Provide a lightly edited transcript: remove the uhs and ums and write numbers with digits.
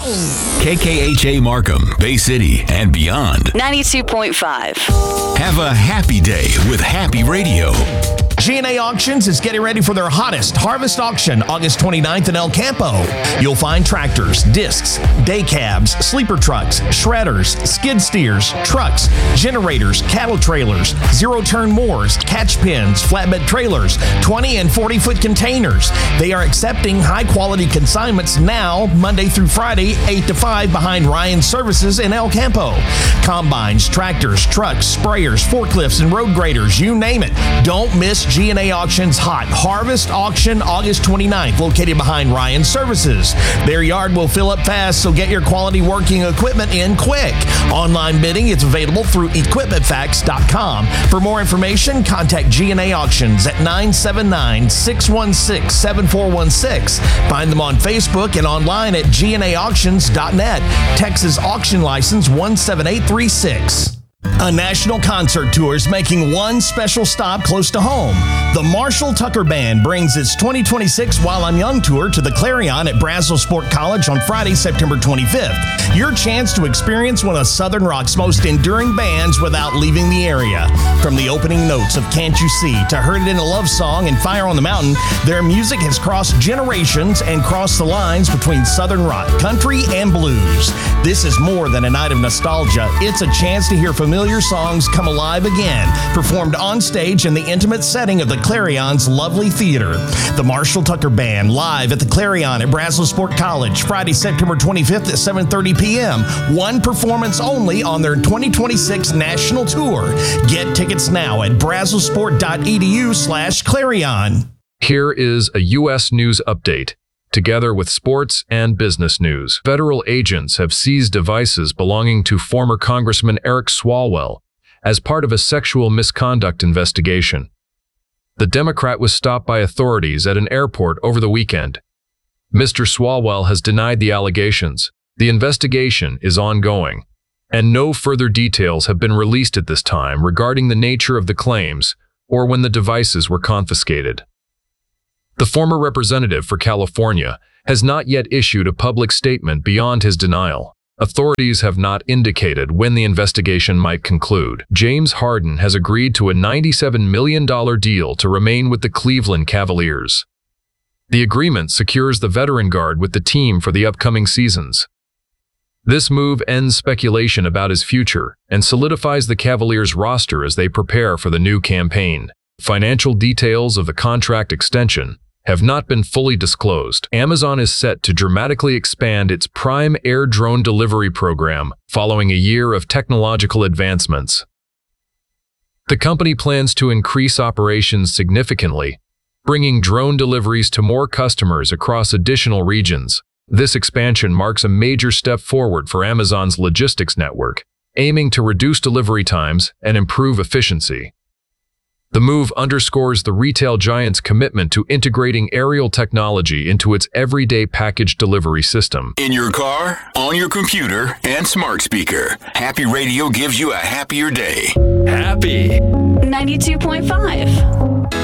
KKHA Markham, Bay City, and beyond. 92.5. Have a happy day with Happy Radio. G&A Auctions is getting ready for their hottest harvest auction August 29th in El Campo. You'll find tractors, discs, day cabs, sleeper trucks, shredders, skid steers, trucks, generators, cattle trailers, zero-turn mowers, catch pins, flatbed trailers, 20 and 40-foot containers. They are accepting high-quality consignments now, Monday through Friday, 8 to 5 behind Ryan Services in El Campo. Combines, tractors, trucks, sprayers, forklifts, and road graders, you name it. Don't miss G&A Auctions Hot Harvest Auction August 29th, located behind Ryan Services. Their yard will fill up fast, so get your quality working equipment in quick. Online bidding is available through equipmentfacts.com. For more information, contact G&A Auctions at 979-616-7416. Find them on Facebook and online at gnaauctions.net. Texas Auction License 17836. A national concert tour is making one special stop close to home. The Marshall Tucker Band brings its 2026 While I'm Young tour to the Clarion at Brazos Sport College on Friday, September 25th. Your chance to experience one of Southern Rock's most enduring bands without leaving the area. From the opening notes of Can't You See to Heard It in a Love Song and Fire on the Mountain, their music has crossed generations and crossed the lines between Southern rock, country, and blues. This is more than a night of nostalgia. It's a chance to hear familiar songs come alive again, performed on stage in the intimate setting of the Clarion's lovely theater. The Marshall Tucker Band live at the Clarion at Brazos Sport College, Friday, September 25th at 7:30 p.m. One performance only on their 2026 national tour. Get tickets now at brazosport.edu/Clarion. Here is a U.S. news update. Together with sports and business news, federal agents have seized devices belonging to former Congressman Eric Swalwell as part of a sexual misconduct investigation. The Democrat was stopped by authorities at an airport over the weekend. Mr. Swalwell has denied the allegations. The investigation is ongoing, and no further details have been released at this time regarding the nature of the claims or when the devices were confiscated. The former representative for California has not yet issued a public statement beyond his denial. Authorities have not indicated when the investigation might conclude. James Harden has agreed to a $97 million deal to remain with the Cleveland Cavaliers. The agreement secures the veteran guard with the team for the upcoming seasons. This move ends speculation about his future and solidifies the Cavaliers' roster as they prepare for the new campaign. Financial details of the contract extension have not been fully disclosed. Amazon is set to dramatically expand its Prime Air drone delivery program following a year of technological advancements. The company plans to increase operations significantly, bringing drone deliveries to more customers across additional regions. This expansion marks a major step forward for Amazon's logistics network, aiming to reduce delivery times and improve efficiency. The move underscores the retail giant's commitment to integrating aerial technology into its everyday package delivery system. In your car, on your computer, and smart speaker, Happy Radio gives you a happier day. Happy 92.5.